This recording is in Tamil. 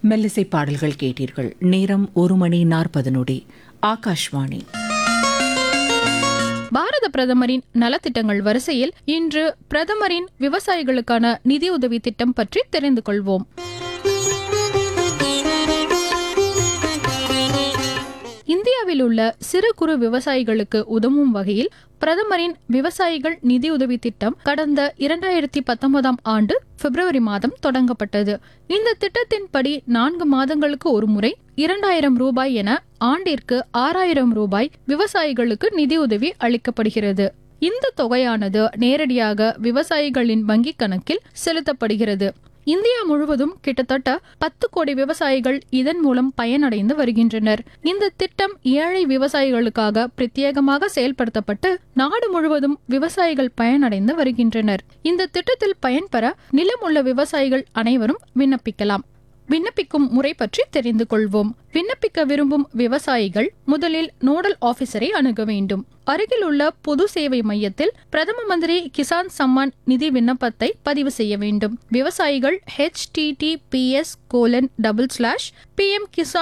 மெல்லிசை பாடல்கள் கேட்டீர்கள். நேரம் 1:40 ஆகாஷ்வாணி. பாரத பிரதமரின் நலத்திட்டங்கள் வரிசையில் இன்று பிரதமரின் விவசாயிகளுக்கான நிதியுதவி திட்டம் பற்றி தெரிந்து கொள்வோம். இந்தியாவில் உள்ள சிறு குறு விவசாயிகளுக்கு உதவும் வகையில் பிரதமரின் விவசாயிகள் நிதியுதவி திட்டம் கடந்த 2019 ஆண்டு பிப்ரவரி மாதம் தொடங்கப்பட்டது. இந்த திட்டத்தின்படி 4 மாதங்களுக்கு ஒரு முறை 2000 ரூபாய் என ஆண்டிற்கு 6000 ரூபாய் விவசாயிகளுக்கு நிதியுதவி அளிக்கப்படுகிறது. இந்த தொகையானது நேரடியாக விவசாயிகளின் வங்கிக் கணக்கில் செலுத்தப்படுகிறது. இந்தியா முழுவதும் கிட்டத்தட்ட 10 கோடி விவசாயிகள் இதன் மூலம் பயனடைந்து வருகின்றனர். இந்த திட்டம் ஏழை விவசாயிகளுக்காக பிரத்யேகமாக செயல்படுத்தப்பட்டு நாடு முழுவதும் விவசாயிகள் பயனடைந்து வருகின்றனர். இந்த திட்டத்தில் பயன்பெற நிலம் உள்ள விவசாயிகள் அனைவரும் விண்ணப்பிக்கலாம். விண்ணப்பிக்கும் முறை பற்றி தெரிந்து கொள்வோம். விண்ணப்பிக்க விரும்பும் விவசாயிகள் முதலில் நோடல் ஆபீசரை அணுக வேண்டும். அருகில் உள்ள பொது சேவை மையத்தில் பிரதம மந்திரி கிசான் சம்மான் நிதி விண்ணப்பத்தை பதிவு செய்ய வேண்டும். விவசாயிகள் https://pm